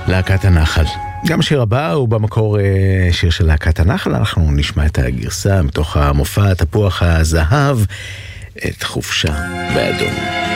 להקת הנחל. גם השיר הבא הוא במקור שיר של להקת הנחל. אנחנו נשמע את הגרסה מתוך המופע תפוח הזהב, את חופשה באדום.